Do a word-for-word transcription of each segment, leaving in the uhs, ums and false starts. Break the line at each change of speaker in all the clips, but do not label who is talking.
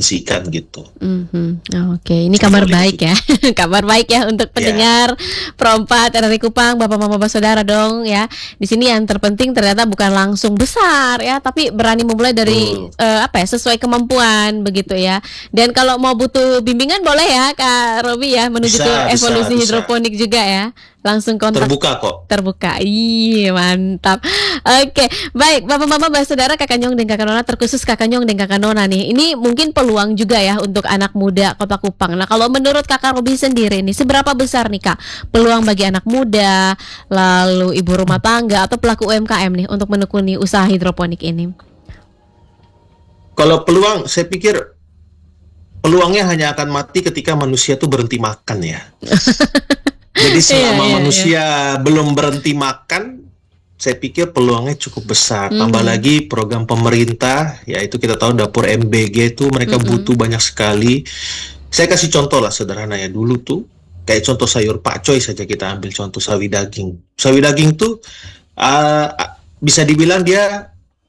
diefisiensikan gitu.
Mm-hmm. Oke, ini kabar baik ya, kabar baik ya untuk pendengar yeah. Pro empat R R I Kupang, Bapak Mama Saudara dong ya. Di sini yang terpenting ternyata bukan langsung besar ya, tapi berani memulai dari uh. Uh, apa ya, sesuai kemampuan begitu ya. Dan kalau mau butuh bimbingan boleh ya Kak Robi ya, menuju bisa, ke evolusi bisa, hidroponik bisa. Juga ya. Langsung kontak.
Terbuka kok.
Terbuka. Iya, mantap. Oke, baik Bapak Mama Saudara, Kakak Nyong dan Kakak Nona, terkhusus Kakak Nyong dan Kakak Nona nih. Ini mungkin peluang juga ya untuk anak muda Kota Kupang. Nah, kalau menurut Kakak Robi sendiri nih, seberapa besar nih Kak peluang bagi anak muda, lalu ibu rumah tangga atau pelaku U M K M nih untuk menekuni usaha hidroponik ini?
Kalau peluang, saya pikir peluangnya hanya akan mati ketika manusia tuh berhenti makan ya. Jadi selama yeah, yeah, manusia yeah. belum berhenti makan, saya pikir peluangnya cukup besar. Mm-hmm. Tambah lagi program pemerintah, yaitu kita tahu dapur M B G itu mereka mm-hmm. butuh banyak sekali. Saya kasih contoh lah sederhana ya. Dulu tuh kayak contoh sayur pakcoy saja kita ambil contoh sawi daging. Sawi daging tuh uh, bisa dibilang dia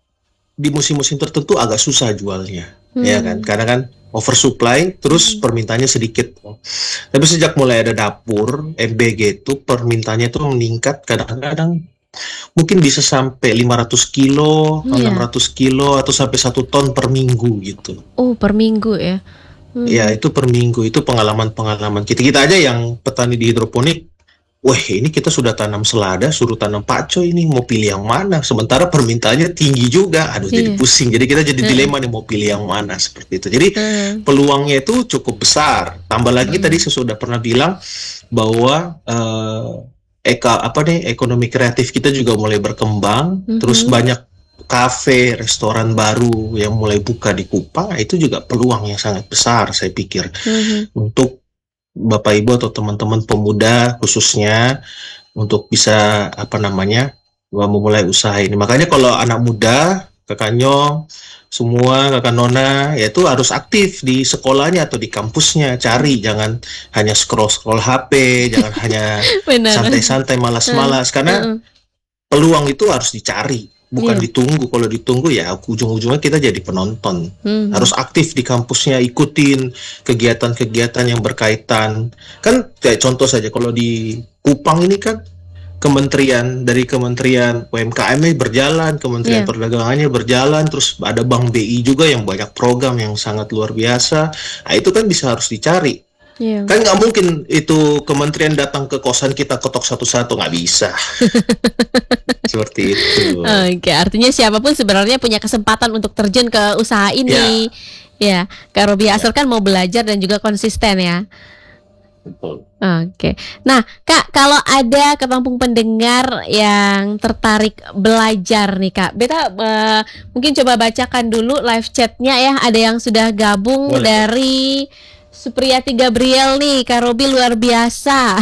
di musim-musim tertentu agak susah jualnya, mm-hmm. ya kan? Karena kan oversupply, terus hmm. permintaannya sedikit. Tapi sejak mulai ada dapur M B G itu permintaannya itu meningkat, kadang-kadang mungkin bisa sampai lima ratus kilo, yeah. enam ratus kilo atau sampai satu ton per minggu gitu.
Oh, per minggu ya?
Hmm. Ya, itu per minggu, itu pengalaman-pengalaman kita. Kita aja yang petani di hidroponik, wah ini kita sudah tanam selada, suruh tanam pakcoy ini, mau pilih yang mana? Sementara permintaannya tinggi juga, aduh yeah. jadi pusing. Jadi kita jadi dilema nih mau pilih yang mana seperti itu. Jadi mm. peluangnya itu cukup besar. Tambah lagi mm. tadi saya sudah pernah bilang bahwa uh, eka apa nih ekonomi kreatif kita juga mulai berkembang. Mm-hmm. Terus banyak kafe, restoran baru yang mulai buka di Kupang. Itu juga peluang yang sangat besar saya pikir mm-hmm. untuk Bapak Ibu atau teman-teman pemuda khususnya untuk bisa apa namanya memulai usaha ini. Makanya kalau anak muda, Kakak Nyong, semua Kakak Nona, ya itu harus aktif di sekolahnya atau di kampusnya, cari, jangan hanya scroll-scroll H P, jangan hanya santai-santai malas-malas, karena peluang itu harus dicari. Bukan yeah. ditunggu, kalau ditunggu ya ujung-ujungnya kita jadi penonton. Mm-hmm. Harus aktif di kampusnya, ikutin kegiatan-kegiatan yang berkaitan. Kan kayak contoh saja kalau di Kupang ini kan kementerian, dari kementerian U M K M-nya berjalan, kementerian yeah. perdagangannya berjalan, terus ada Bank B I juga yang banyak program yang sangat luar biasa. Nah itu kan bisa harus dicari. Yeah. Kan nggak mungkin itu kementerian datang ke kosan kita ketok satu-satu, nggak bisa. Seperti itu.
Oke, artinya siapapun sebenarnya punya kesempatan untuk terjun ke usaha ini. Ya, ya. Kak Robi ya. Asalkan mau belajar dan juga konsisten ya.
Betul.
Oke. Nah, Kak, kalau ada ketampung pendengar yang tertarik belajar nih, Kak, Beta uh, mungkin coba bacakan dulu live chatnya ya. Ada yang sudah gabung. Boleh. Dari Supriyati Gabriel nih, Kak Robi luar biasa.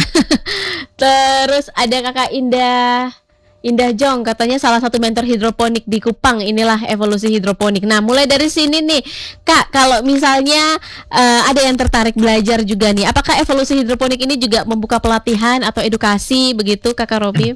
Terus ada Kakak Indah Indah Jong, katanya salah satu mentor hidroponik di Kupang. Inilah evolusi hidroponik. Nah, mulai dari sini nih, Kak, kalau misalnya uh, ada yang tertarik belajar juga nih, apakah evolusi hidroponik ini juga membuka pelatihan atau edukasi begitu, Kakak Robi?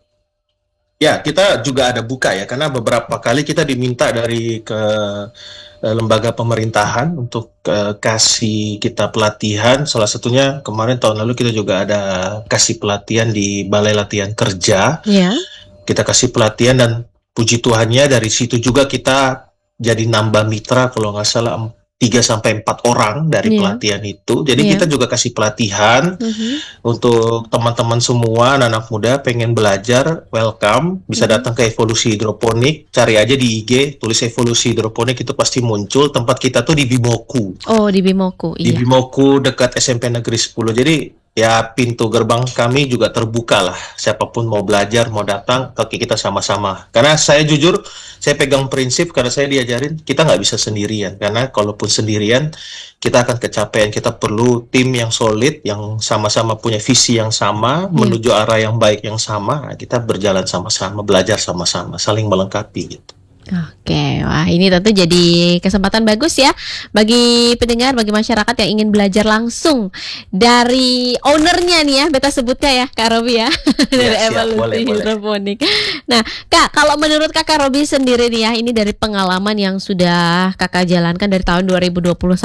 Ya, kita juga ada buka ya, karena beberapa kali kita diminta dari ke lembaga pemerintahan untuk uh, kasih kita pelatihan. Salah satunya kemarin tahun lalu kita juga ada kasih pelatihan di Balai Latihan Kerja. Yeah. Kita kasih pelatihan dan puji Tuhannya dari situ juga kita jadi nambah mitra kalau nggak salah tiga sampai empat orang dari yeah. pelatihan itu. Jadi yeah. kita juga kasih pelatihan mm-hmm. untuk teman-teman semua, anak-anak muda pengen belajar, welcome, bisa mm-hmm. datang ke Evolusi Hidroponik, cari aja di I G, tulis Evolusi Hidroponik itu pasti muncul. Tempat kita tuh di Bimoku.
Oh, di Bimoku,
iya. Di Bimoku dekat S M P Negeri sepuluh. Jadi ya pintu gerbang kami juga terbuka lah. Siapapun mau belajar, mau datang, kaki kita sama-sama. Karena saya jujur, saya pegang prinsip karena saya diajarin kita nggak bisa sendirian. Karena kalaupun sendirian, kita akan kecapean. Kita perlu tim yang solid, yang sama-sama punya visi yang sama, hmm. menuju arah yang baik yang sama. Nah, kita berjalan sama-sama, belajar sama-sama, saling melengkapi gitu.
Oke, wah ini tentu jadi kesempatan bagus ya bagi pendengar, bagi masyarakat yang ingin belajar langsung dari ownernya nih ya, beta sebutnya ya, Kak Robi ya, dari
ya,
Evolusi Hidroponik. Nah, Kak, kalau menurut Kakak Robi sendiri nih ya, ini dari pengalaman yang sudah Kakak jalankan dari tahun dua ribu dua puluh